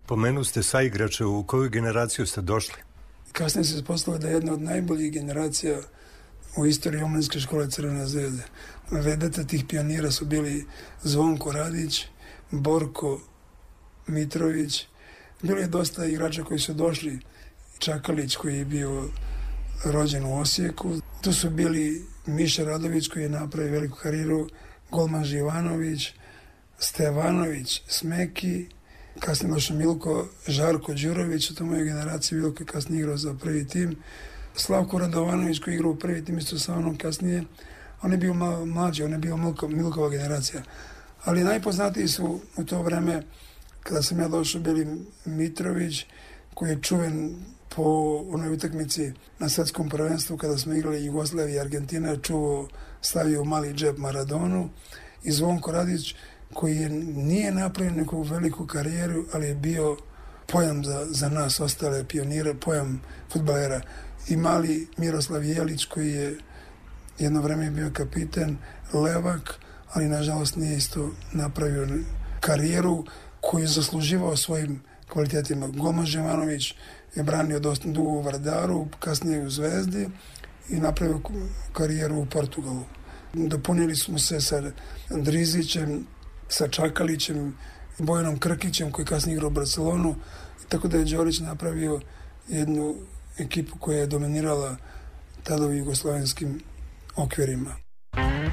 Pomenu ste saigrače, u koju generaciju ste došli? Kasnije se ispostavilo da je jedna od najboljih generacija u istoriji omladinske škole Crvene zvezde. Vedete tih pionira su bili Zvonko Radić, Borko Mitrović. Bilo je dosta igrača koji su došli. Čakalić koji je bio rođen u Osijeku. Tu su bili Miša Radović koji je napravio veliku karijeru, golman Živanović, Stevanović, Smeki, kasnije došao Milko, Žarko Đurović, u toj mojoj generaciji bilo koji kasnije igrao za prvi tim. Slavko Radovanović koji igrao u prvi tim isto sa onom kasnije. On je bio malo mlađi, on je bio Milkova generacija. Ali najpoznatiji su u to vreme, kada sam ja došao, bili Mitrović, koji je čuven po onoj utakmici na svetskom prvenstvu, kada smo igrali Jugoslavija i Argentina, stavio u mali džep Maradonu, i Zvonko Radić, koji nije napravio neku veliku karijeru, ali je bio pojam za nas ostale pionire, pojam fudbalera. I mali Miroslav Jelić, koji je jedno vreme bio kapiten, levak, ali nažalost nije isto napravio karijeru koju je zasluživao svojim kvalitetima. Golman Živanović je branio dosta dugo u Vardaru, kasnije u Zvezdi i napravio karijeru u Portugalu. Dopunili smo se sa Drizićem, sa Čakalićem, Bojanom Krkićem koji kasnije igrao u Barcelonu, tako da je Đorić napravio jednu ekipu koja je dominirala tada u jugoslovenskim okvirima.